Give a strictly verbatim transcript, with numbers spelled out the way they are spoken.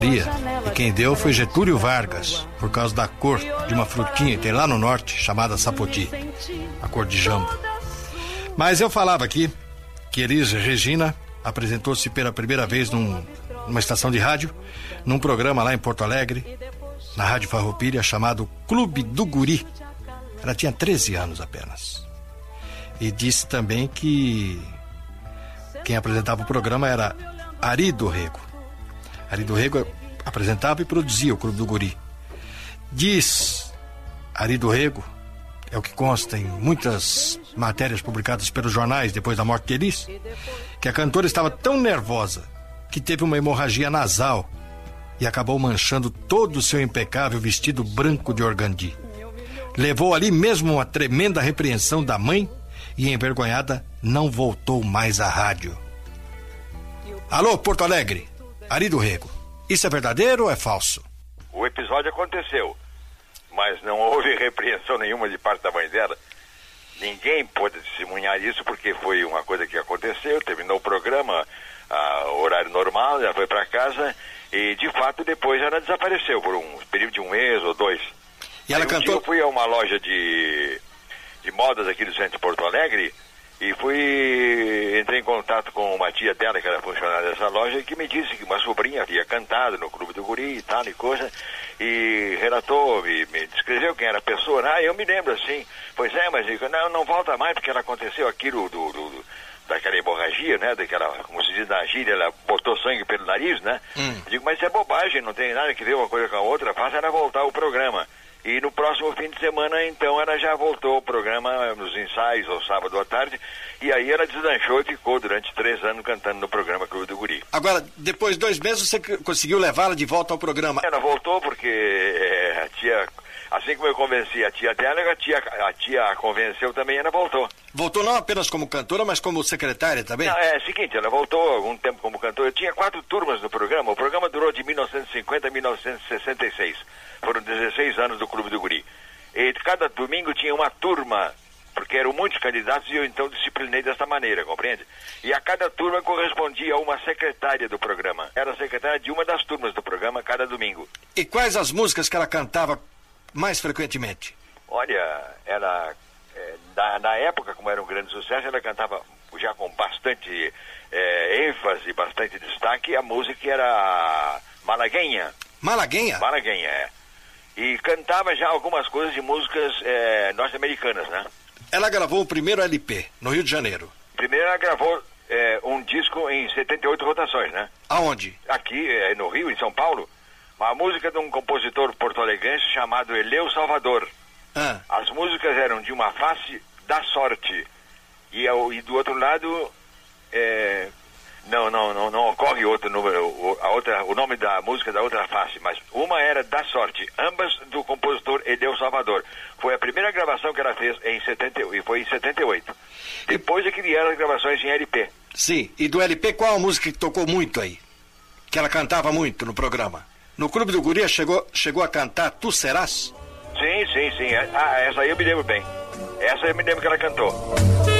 E quem deu foi Getúlio Vargas, por causa da cor de uma frutinha que tem lá no norte, chamada sapoti, a cor de jambo. Mas eu falava aqui que Elis Regina apresentou-se pela primeira vez num, numa estação de rádio, num programa lá em Porto Alegre, na Rádio Farroupilha, chamado Clube do Guri. Ela tinha treze anos apenas. E disse também que quem apresentava o programa era Ari do Rego. Ari do Rego apresentava e produzia o Clube do Guri. Diz Ari do Rego, é o que consta em muitas matérias publicadas pelos jornais depois da morte de Elis, que a cantora estava tão nervosa que teve uma hemorragia nasal e acabou manchando todo o seu impecável vestido branco de organdi. Levou ali mesmo uma tremenda repreensão da mãe e, envergonhada, não voltou mais à rádio. Alô, Porto Alegre, Ari do Rego, isso é verdadeiro ou é falso? O episódio aconteceu, mas não houve repreensão nenhuma de parte da mãe dela. Ninguém pôde testemunhar isso porque foi uma coisa que aconteceu, terminou o programa, a horário normal, ela foi para casa e, de fato, depois ela desapareceu por um período de um mês ou dois. E ela um cantou... dia eu fui a uma loja de, de modas aqui do centro de Porto Alegre e fui, entrei em contato com uma tia dela, que era funcionária dessa loja, e que me disse que uma sobrinha havia cantado no Clube do Guri e tal e coisa, e relatou, me, me descreveu quem era a pessoa. Ah, eu me lembro assim. Pois é, mas eu, não, não volta mais porque ela aconteceu aquilo do, do, do, daquela hemorragia, né, daquela, como se diz na gíria, ela botou sangue pelo nariz, né? Hum. Eu digo, mas isso é bobagem, não tem nada que ver uma coisa com a outra, faz ela voltar o programa. E no próximo fim de semana, então, ela já voltou ao programa nos ensaios, ao sábado à tarde, e aí ela deslanchou e ficou durante três anos cantando no programa Clube do Guri. Agora, depois de dois meses, você conseguiu levá-la de volta ao programa? Ela voltou porque é, a tia, assim como eu convenci a tia dela, a tia, a tia a convenceu também, ela voltou. Voltou não apenas como cantora, mas como secretária também? Não, é o seguinte, ela voltou há algum tempo como cantora. Eu tinha quatro turmas no programa, o programa durou de mil novecentos e cinquenta a mil novecentos e sessenta e seis. Foram dezesseis anos do Clube do Guri. E cada domingo tinha uma turma, porque eram muitos candidatos e eu então disciplinei dessa maneira, compreende? E a cada turma correspondia a uma secretária do programa. Era secretária de uma das turmas do programa cada domingo. E quais as músicas que ela cantava mais frequentemente? Olha, ela, é, na, na época, como era um grande sucesso, ela cantava já com bastante é, ênfase, bastante destaque, a música que era Malaguenha. Malaguenha? Malaguenha, é. E cantava já algumas coisas de músicas é, norte-americanas, né? Ela gravou o primeiro L P, no Rio de Janeiro. Primeiro ela gravou é, um disco em setenta e oito rotações, né? Aonde? Aqui, é, no Rio, em São Paulo. Uma música de um compositor porto-alegrense chamado Eleu Salvador. Ah. As músicas eram de uma face da sorte. E, e do outro lado... É, Não, não, não, não ocorre outro número, o, a outra, o nome da música da outra face, mas uma era Da Sorte, ambas do compositor Eleu Salvador. Foi a primeira gravação que ela fez em setenta e foi em setenta e oito. Depois é que vieram as gravações em L P. Sim, e do L P qual a música que tocou muito aí? Que ela cantava muito no programa? No Clube do Guri chegou, chegou a cantar Tu Serás? Sim, sim, sim. Ah, essa aí eu me lembro bem. Essa eu me lembro que ela cantou.